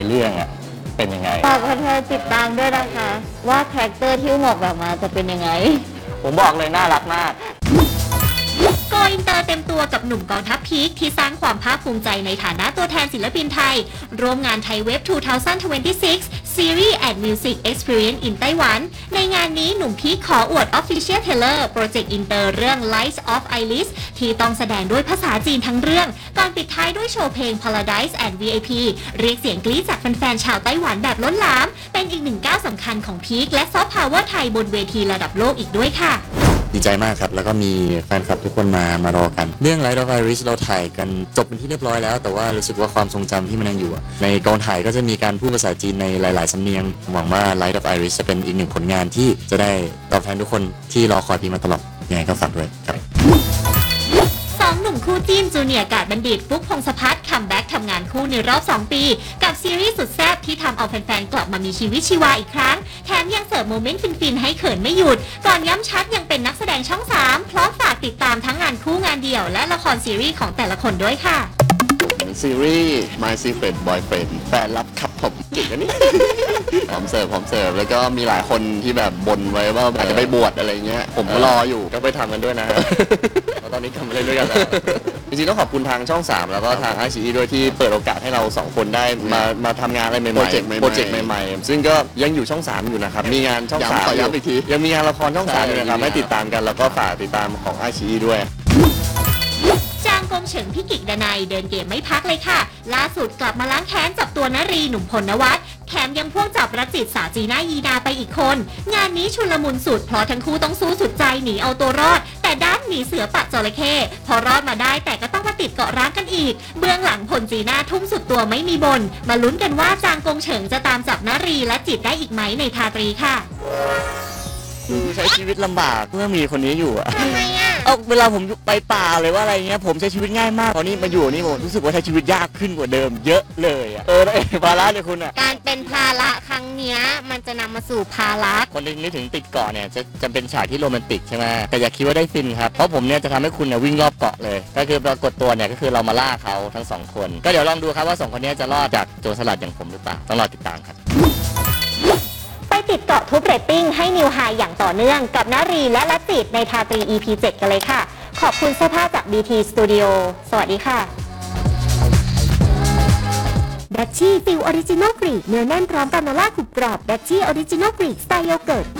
เรื่องอ่ะเป็นยังไงฝากคนไทยติดตามด้วยนะคะว่าคาแรคเตอร์ที่หมวกแบบมาจะเป็นยังไงผมบอกเลยน่ารักมากโกอินเตอร์เต็มตัวกับหนุ่มกองทัพพีคที่สร้างความภาคภูมิใจในฐานะตัวแทนศิลปินไทยร่วมงานไทยเว็บ 2026 Series and Music Experience in ไต้หวันในงานนี้หนุ่มพีคขออวด Official Trailer โปรเจกต์อินเตอร์เรื่อง Lights of Iris ที่ต้องแสดงด้วยภาษาจีนทั้งเรื่องก่อนปิดท้ายด้วยโชว์เพลง Paradise and VIP เรียกเสียงกรี๊ดจากแฟนๆชาวไต้หวันแบบล้นหลามเป็นอีกหนึ่งก้าวสำคัญของพีคและซอฟต์พาวเวอร์ไทยบนเวทีระดับโลกอีกด้วยค่ะดีใจมากครับแล้วก็มีแฟนคลับทุกคนมารอกันเรื่อง Light of Iris เราถ่ายกันจบเป็นที่เรียบร้อยแล้วแต่ว่ารู้สึกว่าความทรงจำที่มันยังอยู่ในกองถ่ายก็จะมีการพูดภาษาจีนในหลายๆสำเนียงหวังว่า Light of Iris จะเป็นอีกหนึ่งผลงานที่จะได้ตอบแทนทุกคนที่รอคอยพีมาตลอดยังไงก็ฝากด้วยครับสองหนุ่มคู่จิ้นจูเนียร์กาดบัณฑิตฟุ๊กพงศพัฒน์คัมแบ็กทำงานคู่ในรอบ 2 ปีกับซีรีส์สุดแซ่บที่ทำเอาแฟนๆกลับมามีชีวิตชีวาอีกครั้งแถมยังเสิร์ฟโมเมนต์ฟินๆให้เขินไม่หยุดก่อนย้ำชัดยังเป็นนักแสดงช่อง 3พร้อมฝากติดตามทั้งงานคู่งานเดี่ยวและละครซีรีส์ของแต่ละคนด้วยค่ะซีรีส์ My Secret Boyfriend แฟนลับครับผมเก่งนะนี่ พร้อมเสิร์ฟแล้วก็มีหลายคนที่แบบบ่นไว้ว่าอาจจะไปบวชอะไรเงี้ยผมก็รออยู่ก็ไปทำกันด้วยนะ ตอนนี้ทำมาเล่นด้วยกันแล้วจริงๆต้องขอบคุณทางช่อง 3 แล้วก็ทาง ICE ด้วยที่เปิดโอกาสให้เรา2คนได้มาทำงานอะไรใหม่ๆโปรเจกต์ใหม่ๆซึ่งก็ยังอยู่ช่อง 3 อยู่นะครับมีงานช่อง 3 ย้ำอีกทียังมีงานละครช่อง 3 อยู่นะครับให้ติดตามกันแล้วก็ฝากติดตามของ ICE ด้วยจางกงเฉิงพี่กิกดนัยเดินเกมไม่พักเลยค่ะล่าสุดกลับมาล้างแค้นจับตัวนรีหนุ่มพลนวัตแถมยังพ่วงจับรัจิตสาวจีน่ายีนาไปอีกคนงานนี้ชุลมุนสุดเพราะทั้งคู่ต้องสู้สุดใจหนีเอาตัวรอดแต่ด้านหนีเสือปักจระเข้พอรอดมาได้แต่ก็ต้องมาติดเกาะร้างกันอีกเบื้องหลังพลจีน่าทุ่มสุดตัวไม่มีบนมาลุ้นกันว่าจางกงเฉิงจะตามจับนรีและจิตได้อีกไหมในทาตรีค่ะคือใช้ชีวิตลำบากเมื่อมีคนนี้อยู่อะทำไมอะเวลาผมไปป่าเลยว่าอะไรเงี้ยผมใช้ชีวิตง่ายมากตอนนี้มาอยู่นี่ผมรู้สึกว่าใช้ชีวิตยากขึ้นกว่าเดิมเยอะเลยอะแล้วภาระเนี่ยคุณอะการเป็นภาระครั้งเนี้ยมันจะนำมาสู่ภาระคนนึกถึงติดเกาะเนี่ยจะเป็นฉากที่โรแมนติกใช่ไหมแต่อย่าคิดว่าได้ฟินครับเพราะผมเนี่ยจะทำให้คุณเนี่ยวิ่งรอบเกาะเลยก็คือปรากฏตัวเนี่ยก็คือเรามาล่าเขาทั้ง2คนก็เดี๋ยวลองดูครับว่า2คนนี้จะรอดจากโจรสลัดอย่างผมหรือเปล่าต้องรอติดตามครับไปติดเกาะทุบเรตติ้งให้นิวไฮอย่างต่อเนื่องกับนารีและละจิตในทาตรี EP 7 กันเลยค่ะขอบคุณเสื้อผ้าจาก BT Studio สวัสดีค่ะดัชชี่ฟิลออริจินอลกรีกเนื้อแน่นพร้อมกราโนล่ากรุบกรอบดัชชี่ออริจินอลกรีกสไตล์โยเกิร์ต